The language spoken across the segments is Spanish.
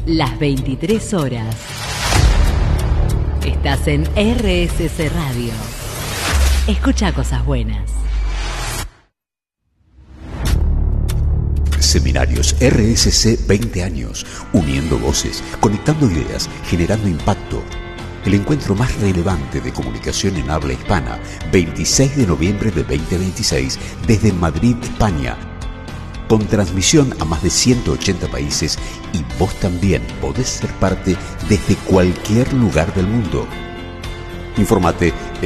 las 23 horas. Estás en RSC Radio. Escucha cosas buenas. Seminarios RSC 20 años, uniendo voces, conectando ideas, generando impacto. El encuentro más relevante de comunicación en habla hispana, 26 de noviembre de 2026, desde Madrid, España. Con transmisión a más de 180 países y vos también podés ser parte desde cualquier lugar del mundo. Informate en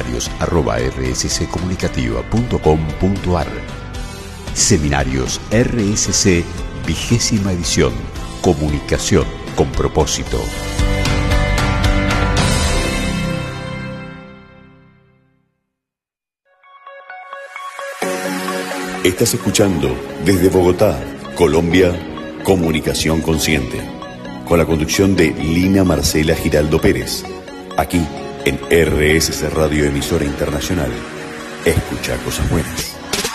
seminarios@rsccomunicativa.com.ar. Seminarios RSC, 20ª edición. Comunicación con propósito. Estás escuchando desde Bogotá, Colombia, Comunicación Consciente, con la conducción de Lina Marcela Giraldo Pérez, aquí en RSC Radio, emisora internacional. Escucha cosas buenas.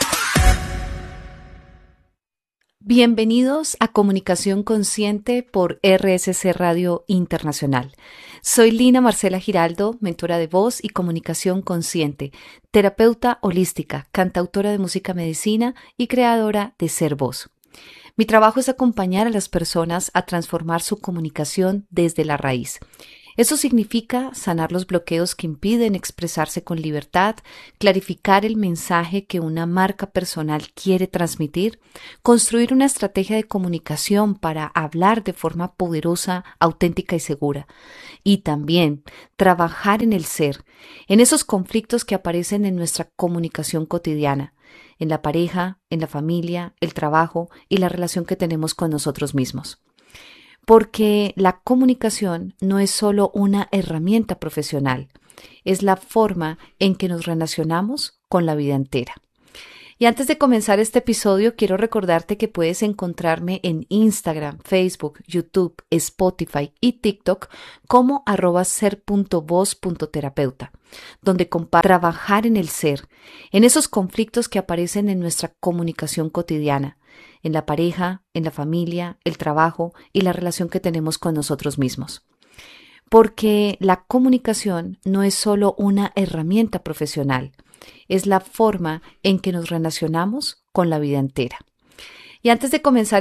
Bienvenidos a Comunicación Consciente por RSC Radio Internacional. Soy Lina Marcela Giraldo, mentora de voz y comunicación consciente, terapeuta holística, cantautora de música medicina y creadora de Ser Voz. Mi trabajo es acompañar a las personas a transformar su comunicación desde la raíz. Eso significa sanar los bloqueos que impiden expresarse con libertad, clarificar el mensaje que una marca personal quiere transmitir, construir una estrategia de comunicación para hablar de forma poderosa, auténtica y segura, y también trabajar en el ser, en esos conflictos que aparecen en nuestra comunicación cotidiana, en la pareja, en la familia, el trabajo y la relación que tenemos con nosotros mismos. Porque la comunicación no es solo una herramienta profesional, es la forma en que nos relacionamos con la vida entera. Y antes de comenzar este episodio, quiero recordarte que puedes encontrarme en Instagram, Facebook, YouTube, Spotify y TikTok como @ser.voz.terapeuta, donde comparto trabajar en el ser, en esos conflictos que aparecen en nuestra comunicación cotidiana, en la pareja, en la familia, el trabajo y la relación que tenemos con nosotros mismos. Porque la comunicación no es solo una herramienta profesional, es la forma en que nos relacionamos con la vida entera. Y antes de comenzar